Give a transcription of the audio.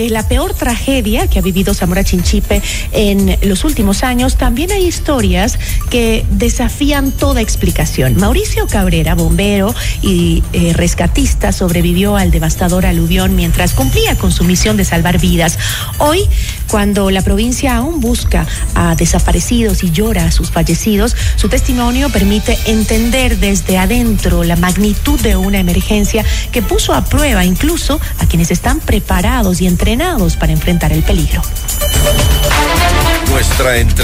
de la peor tragedia que ha vivido Zamora Chinchipe en los últimos años, también hay historias que desafían toda explicación. Mauricio Cabrera, bombero y rescatista, sobrevivió al devastador aluvión mientras cumplía con su misión de salvar vidas. Hoy, cuando la provincia aún busca a desaparecidos y llora a sus fallecidos, su testimonio permite entender desde adentro la magnitud de una emergencia que puso a prueba incluso a quienes están preparados y entrenados para enfrentar el peligro.